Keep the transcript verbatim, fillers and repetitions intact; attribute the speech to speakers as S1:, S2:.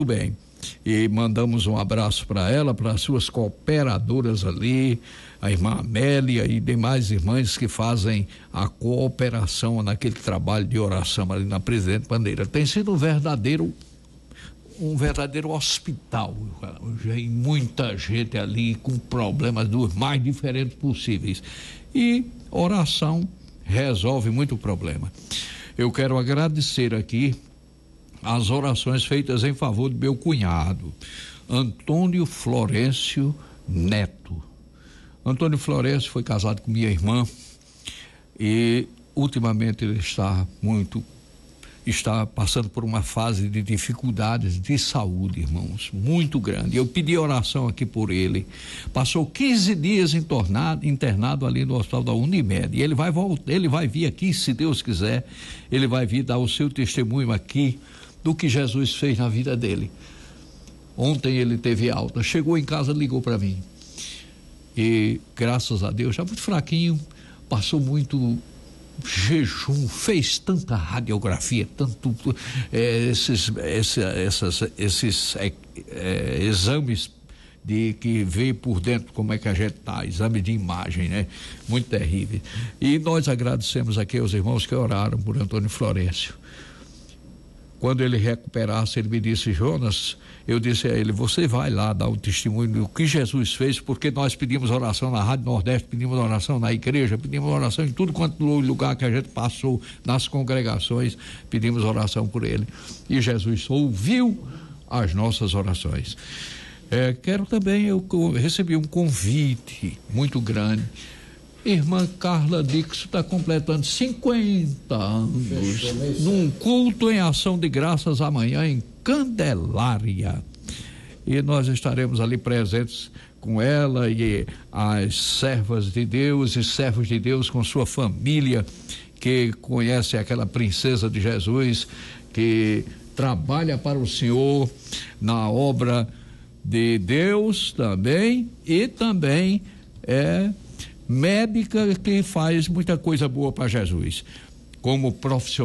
S1: bem. E mandamos um abraço para ela, para as suas cooperadoras ali, a irmã Amélia e demais irmãs que fazem a cooperação naquele trabalho de oração ali na Presidente Bandeira. Tem sido um verdadeiro um verdadeiro hospital, e muita gente ali com problemas dos mais diferentes possíveis, e oração resolve muito problema. Eu quero agradecer aqui as orações feitas em favor do meu cunhado, Antônio Florencio Neto. Antônio Florencio foi casado com minha irmã e ultimamente ele está muito, está passando por uma fase de dificuldades de saúde, irmãos, muito grande. Eu pedi oração aqui por ele. Passou quinze dias internado, internado ali no hospital da Unimed. E ele vai voltar, ele vai vir aqui, se Deus quiser, ele vai vir dar o seu testemunho aqui do que Jesus fez na vida dele. Ontem ele teve alta, chegou em casa, ligou para mim e graças a Deus, já muito fraquinho, passou muito jejum, fez tanta radiografia, tanto é, esses, essa, essas, esses é, é, exames de que vê por dentro como é que a gente tá, exame de imagem, né? Muito terrível. E nós agradecemos aqui aos irmãos que oraram por Antônio Florencio. Quando ele recuperasse, ele me disse: Jonas, eu disse a ele, você vai lá dar o testemunho do que Jesus fez, porque nós pedimos oração na Rádio Nordeste, pedimos oração na igreja, pedimos oração em tudo quanto lugar que a gente passou, nas congregações, pedimos oração por ele. E Jesus ouviu as nossas orações. É, quero também, eu recebi um convite muito grande. Irmã Carla Dixon está completando cinquenta anos num culto em ação de graças amanhã em Candelária, e nós estaremos ali presentes com ela e as servas de Deus e servos de Deus com sua família, que conhece aquela princesa de Jesus, que trabalha para o Senhor na obra de Deus também, e também é médica que faz muita coisa boa para Jesus como profissional.